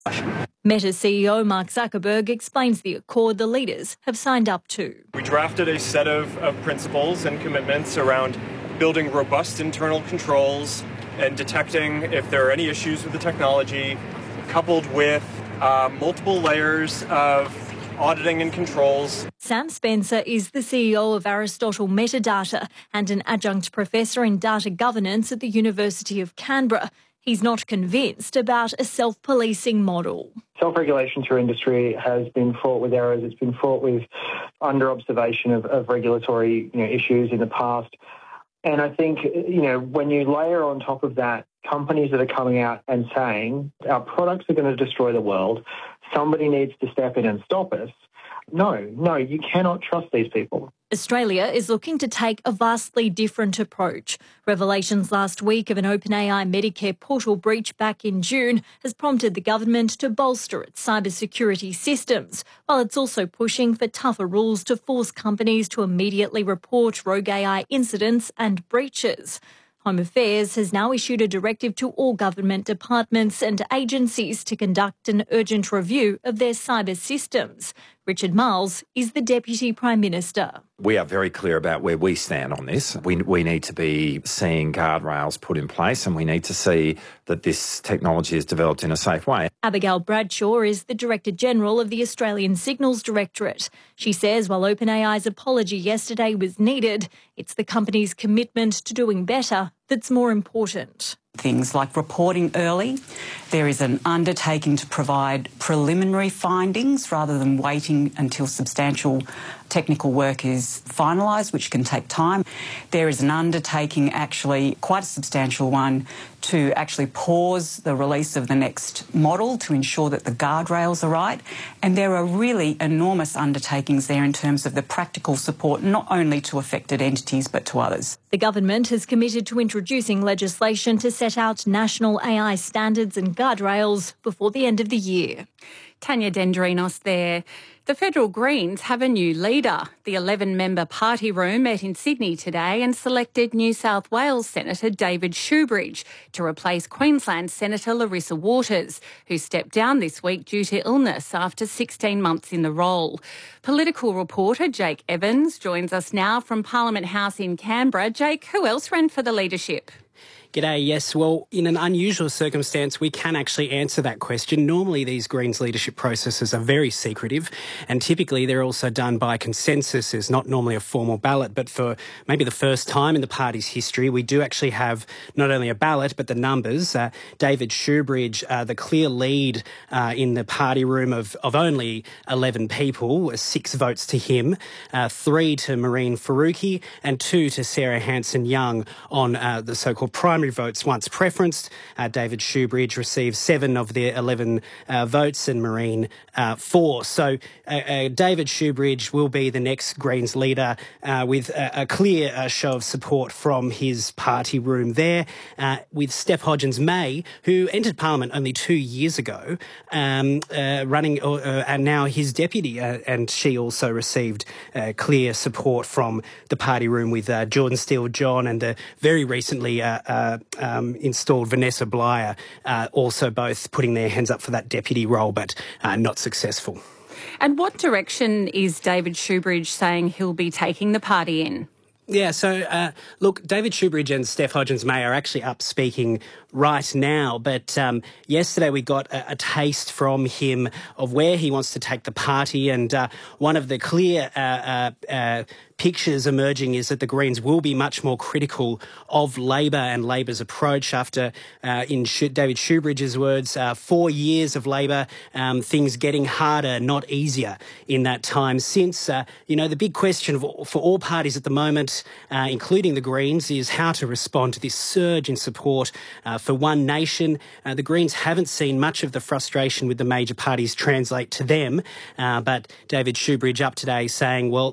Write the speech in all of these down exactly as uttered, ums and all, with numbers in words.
Meta C E O Mark Zuckerberg explains the accord the leaders have signed up to. We drafted a set of, of principles and commitments around building robust internal controls and detecting if there are any issues with the technology, coupled with uh, multiple layers of auditing and controls. Sam Spencer is the C E O of Aristotle Metadata and an adjunct professor in data governance at the University of Canberra. He's not convinced about a self-policing model. Self-regulation through industry has been fraught with errors. It's been fraught with under-observation of, of regulatory you know, issues in the past. And I think, you know, when you layer on top of that companies that are coming out and saying our products are going to destroy the world, somebody needs to step in and stop us. No, no, you cannot trust these people. Australia is looking to take a vastly different approach. Revelations last week of an OpenAI Medicare portal breach back in June has prompted the government to bolster its cybersecurity systems, while it's also pushing for tougher rules to force companies to immediately report rogue A I incidents and breaches. Home Affairs has now issued a directive to all government departments and agencies to conduct an urgent review of their cyber systems. Richard Marles is the Deputy Prime Minister. We are very clear about where we stand on this. We, we need to be seeing guardrails put in place, and we need to see that this technology is developed in a safe way. Abigail Bradshaw is the Director General of the Australian Signals Directorate. She says while OpenAI's apology yesterday was needed, it's the company's commitment to doing better that's more important. Things like reporting early. There is an undertaking to provide preliminary findings rather than waiting until substantial technical work is finalised, which can take time. There is an undertaking, actually quite a substantial one, to actually pause the release of the next model to ensure that the guardrails are right. And there are really enormous undertakings there in terms of the practical support, not only to affected entities but to others. The government has committed to introducing legislation to set out national A I standards and guardrails before the end of the year. Tanya Dendrinos there. The Federal Greens have a new leader. The eleven-member party room met in Sydney today and selected New South Wales Senator David Shoebridge to replace Queensland Senator Larissa Waters, who stepped down this week due to illness after sixteen months in the role. Political reporter Jake Evans joins us now from Parliament House in Canberra. Jake, who else ran for the leadership? G'day, yes. Well, in an unusual circumstance, we can actually answer that question. Normally, these Greens leadership processes are very secretive, and typically they're also done by consensus. There's not normally a formal ballot, but for maybe the first time in the party's history, we do actually have not only a ballot, but the numbers. Uh, David Shoebridge, uh, the clear lead uh, in the party room of, of only eleven people, six votes to him, uh, three to Maureen Faruqi, and two to Sarah Hanson-Young on uh, the so-called primary votes once preferenced. Uh, David Shoebridge received seven of the eleven uh, votes and Maureen uh, four. So uh, uh, David Shoebridge will be the next Greens leader uh, with a, a clear uh, show of support from his party room there, uh, with Steph Hodgins-May, who entered Parliament only two years ago, um, uh, running uh, and now his deputy, uh, and she also received uh, clear support from the party room with uh, Jordan Steele-John and the very recently uh, uh, Um, installed Vanessa Blyer, uh, also both putting their hands up for that deputy role, but uh, not successful. And what direction is David Shoebridge saying he'll be taking the party in? Yeah, so, uh, look, David Shoebridge and Steph Hodgins-May are actually up speaking right now, but um, yesterday we got a, a taste from him of where he wants to take the party, and uh, one of the clear uh, uh, uh, pictures emerging is that the Greens will be much more critical of Labor and Labor's approach after, uh, in David Shoebridge's words, uh, four years of Labor, um, things getting harder, not easier in that time since. Uh, you know, the big question for all parties at the moment, uh, including the Greens, is how to respond to this surge in support uh, for One Nation. Uh, the Greens haven't seen much of the frustration with the major parties translate to them, uh, but David Shoebridge up today saying, well,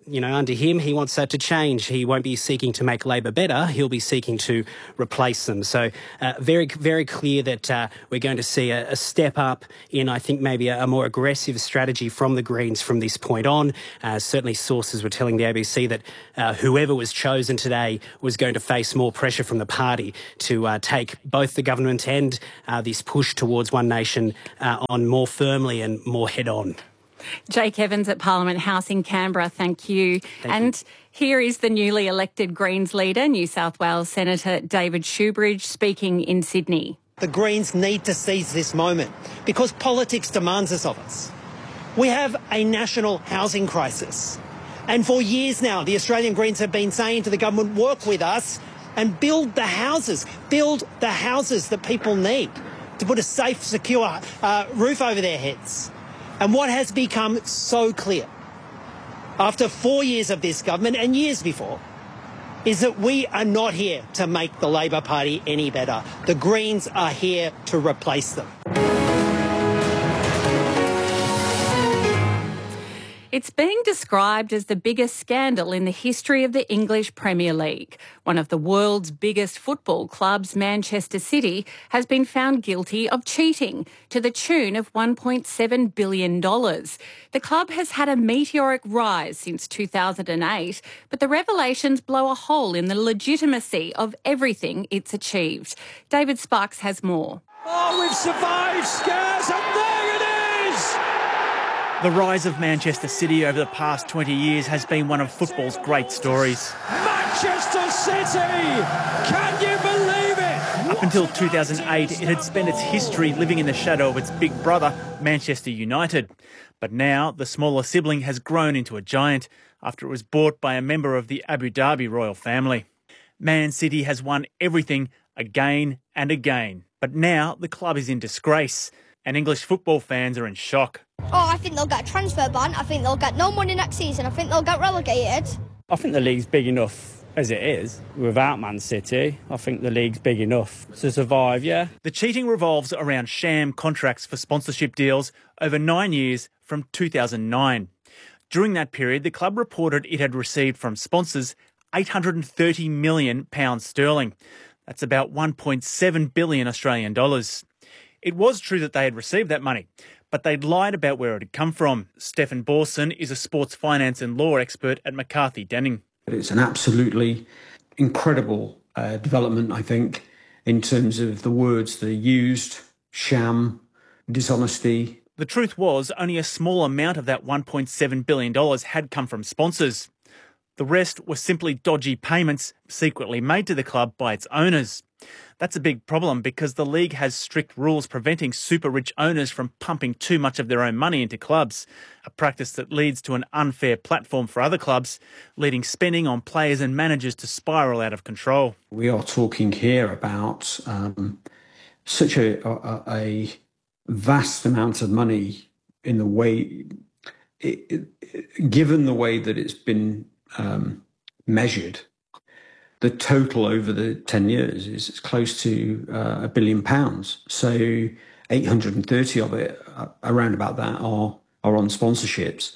you know, under him, he wants that to change. He won't be seeking to make Labor better. He'll be seeking to replace them. So uh, very, very clear that uh, we're going to see a, a step up in, I think, maybe a, a more aggressive strategy from the Greens from this point on. Uh, certainly sources were telling the A B C that uh, whoever was chosen today was going to face more pressure from the party to uh, take both the government and uh, this push towards One Nation uh, on more firmly and more head-on. Jake Evans at Parliament House in Canberra, thank you. Thank and you. Here is the newly elected Greens leader, New South Wales Senator David Shoebridge, speaking in Sydney. The Greens need to seize this moment because politics demands this of us. We have a national housing crisis. And for years now, the Australian Greens have been saying to the government, work with us and build the houses, build the houses that people need to put a safe, secure uh, roof over their heads. And what has become so clear after four years of this government and years before is that we are not here to make the Labor Party any better. The Greens are here to replace them. It's being described as the biggest scandal in the history of the English Premier League. One of the world's biggest football clubs, Manchester City, has been found guilty of cheating to the tune of one point seven billion dollars. The club has had a meteoric rise since two thousand eight, but the revelations blow a hole in the legitimacy of everything it's achieved. David Sparks has more. Oh, we've survived, Scars, and there it is! The rise of Manchester City over the past twenty years has been one of football's great stories. Manchester City! Can you believe it? Up until two thousand eight, it had spent its history living in the shadow of its big brother, Manchester United. But now, the smaller sibling has grown into a giant after it was bought by a member of the Abu Dhabi royal family. Man City has won everything again and again. But now, the club is in disgrace, and English football fans are in shock. Oh, I think they'll get a transfer ban. I think they'll get no money next season. I think they'll get relegated. I think the league's big enough as it is without Man City. I think the league's big enough to survive, yeah. The cheating revolves around sham contracts for sponsorship deals over nine years from two thousand nine. During that period, the club reported it had received from sponsors eight hundred thirty million pounds sterling. That's about one point seven billion Australian dollars. It was true that they had received that money, but they'd lied about where it had come from. Stefan Borson is a sports finance and law expert at McCarthy Denning. It's an absolutely incredible uh, development, I think, in terms of the words that are used: sham, dishonesty. The truth was, only a small amount of that one point seven billion dollars had come from sponsors. The rest were simply dodgy payments secretly made to the club by its owners. That's a big problem because the league has strict rules preventing super-rich owners from pumping too much of their own money into clubs, a practice that leads to an unfair platform for other clubs, leading spending on players and managers to spiral out of control. We are talking here about um, such a, a, a vast amount of money in the way, it, it, given the way that it's been um, measured. The total over the ten years is close to uh, a billion pounds. So eight hundred thirty of it, uh, around about that, are are on sponsorships.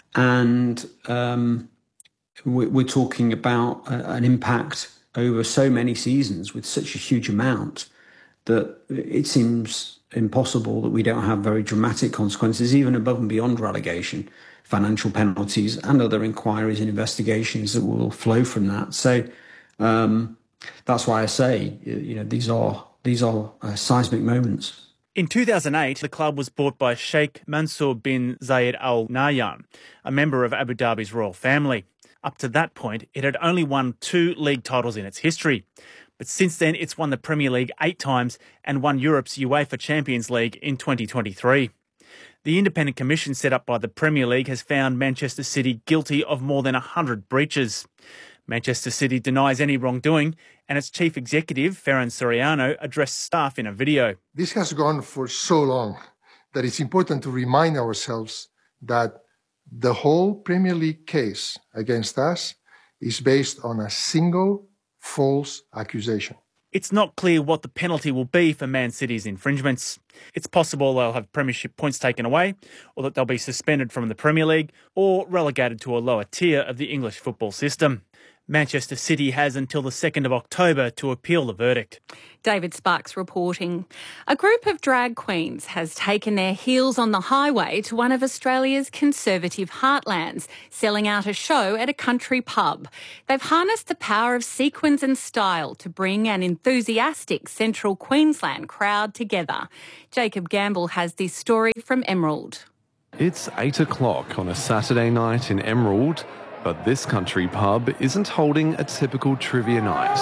And um, we're, we're talking about a, an impact over so many seasons with such a huge amount that it seems impossible that we don't have very dramatic consequences, even above and beyond relegation, financial penalties and other inquiries and investigations that will flow from that. So Um, that's why I say, you know, these are these are uh, seismic moments. In two thousand eight, the club was bought by Sheikh Mansour bin Zayed Al Nahyan, a member of Abu Dhabi's royal family. Up to that point, it had only won two league titles in its history. But since then, it's won the Premier League eight times and won Europe's UEFA Champions League in twenty twenty-three. The independent commission set up by the Premier League has found Manchester City guilty of more than one hundred breaches. Manchester City denies any wrongdoing, and its chief executive, Ferran Soriano, addressed staff in a video. This has gone for so long that it's important to remind ourselves that the whole Premier League case against us is based on a single false accusation. It's not clear what the penalty will be for Man City's infringements. It's possible they'll have premiership points taken away, or that they'll be suspended from the Premier League, or relegated to a lower tier of the English football system. Manchester City has until the second of October to appeal the verdict. David Sparks reporting. A group of drag queens has taken their heels on the highway to one of Australia's conservative heartlands, selling out a show at a country pub. They've harnessed the power of sequins and style to bring an enthusiastic central Queensland crowd together. Jacob Gamble has this story from Emerald. It's eight o'clock on a Saturday night in Emerald, but this country pub isn't holding a typical trivia night.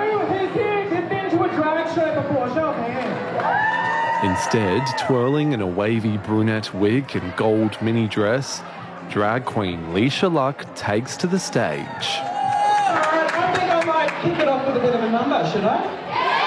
Instead, twirling in a wavy brunette wig and gold mini dress, drag queen Leisha Luck takes to the stage. I think I might kick it off with a bit of a number, should I?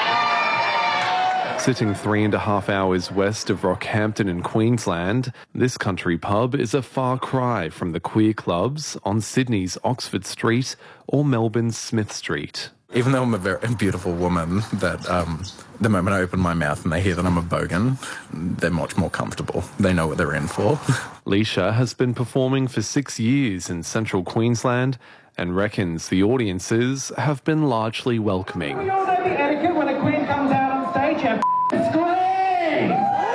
Sitting three and a half hours west of Rockhampton in Queensland, this country pub is a far cry from the queer clubs on Sydney's Oxford Street or Melbourne's Smith Street. Even though I'm a very beautiful woman, that um, the moment I open my mouth and they hear that I'm a bogan, they're much more comfortable. They know what they're in for. Leisha has been performing for six years in central Queensland and reckons the audiences have been largely welcoming. We all know the etiquette when a queen comes out on stage and scream!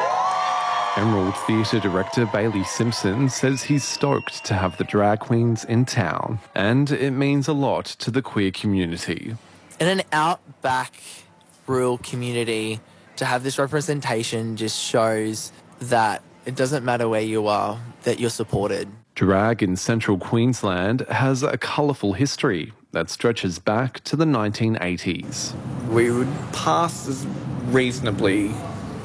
Emerald Theatre director Bailey Simpson says he's stoked to have the drag queens in town, and it means a lot to the queer community. In an outback rural community, to have this representation just shows that it doesn't matter where you are, that you're supported. Drag in central Queensland has a colourful history that stretches back to the nineteen eighties. We would pass as reasonably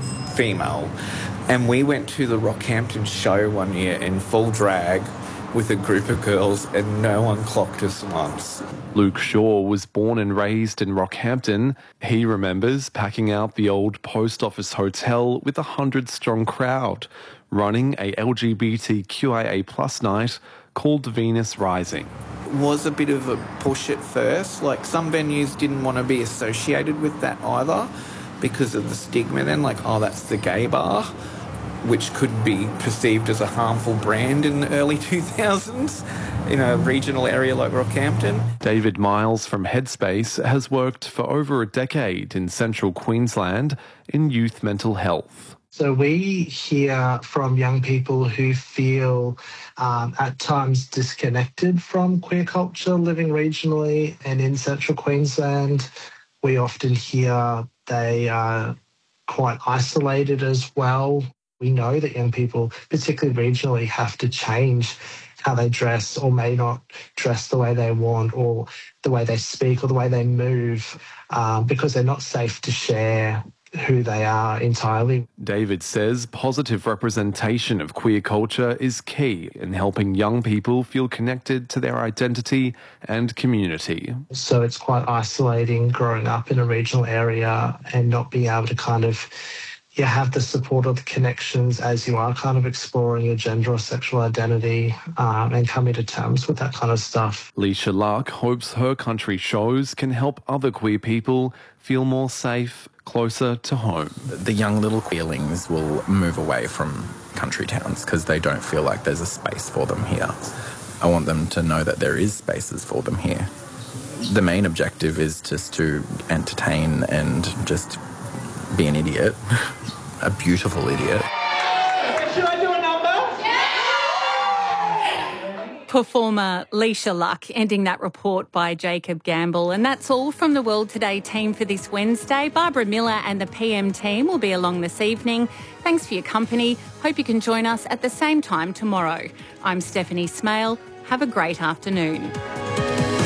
female, and we went to the Rockhampton show one year in full drag with a group of girls and no one clocked us once. Luke Shaw was born and raised in Rockhampton. He remembers packing out the old post office hotel with a hundred-strong crowd, running a L G B T Q I A plus night called Venus Rising. Was a bit of a push at first. Like, some venues didn't want to be associated with that either because of the stigma then, like, oh, that's the gay bar, which could be perceived as a harmful brand in the early two thousands in a regional area like Rockhampton. David Miles from Headspace has worked for over a decade in central Queensland in youth mental health. So we hear from young people who feel um, at times disconnected from queer culture living regionally and in central Queensland. We often hear they are quite isolated as well. We know that young people, particularly regionally, have to change how they dress or may not dress the way they want or the way they speak or the way they move um, because they're not safe to share who they are entirely. David says positive representation of queer culture is key in helping young people feel connected to their identity and community. So it's quite isolating growing up in a regional area and not being able to kind of you have the support of the connections as you are kind of exploring your gender or sexual identity um, and coming to terms with that kind of stuff. Leisha Luck hopes her country shows can help other queer people feel more safe, closer to home. The young little queerlings will move away from country towns because they don't feel like there's a space for them here. I want them to know that there is spaces for them here. The main objective is just to entertain and just be an idiot, a beautiful idiot. Should I do a number? Performer Leisha Luck, ending that report by Jacob Gamble. And that's all from the World Today team for this Wednesday. Barbara Miller and the P M team will be along this evening. Thanks for your company. Hope you can join us at the same time tomorrow. I'm Stephanie Smale. Have a great afternoon.